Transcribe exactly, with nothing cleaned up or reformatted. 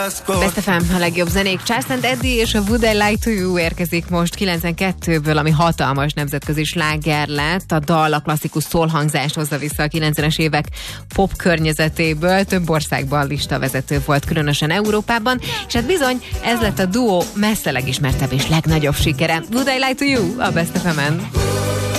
Best ef em, a legjobb zenék. Charles and Eddie és a Would I Lie to You érkezik most kilencvenkettőből, ami hatalmas nemzetközi sláger lett. A dal a klasszikus szólhangzást hozza vissza a kilencvenes évek pop környezetéből. Több országban listavezető volt, különösen Európában, és hát bizony ez lett a duó messze legismertebb és legnagyobb sikere. Would I Lie to You a Best ef emen.